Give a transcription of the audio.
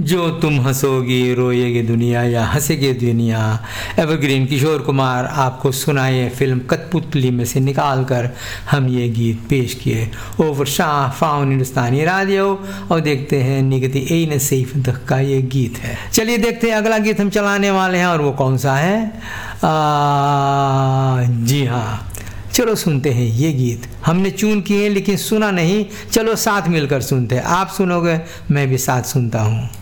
जो तुम हंसोगी रोएगी दुनिया या हंसेगी दुनिया। एवरग्रीन किशोर कुमार आपको सुनाए फिल्म कठपुतली में से निकाल कर हम ये गीत पेश किए। ओवर शाह फाउन हिंदुस्तानी रेडियो और देखते हैं निगती ए नसीफ तक का ये गीत है। चलिए देखते हैं अगला गीत हम चलाने वाले हैं और वो कौन सा है। जी हाँ, चलो सुनते हैं ये गीत। हमने चून किए लेकिन सुना नहीं, चलो साथ मिलकर सुनते हैं। आप सुनोगे मैं भी साथ सुनता हूँ।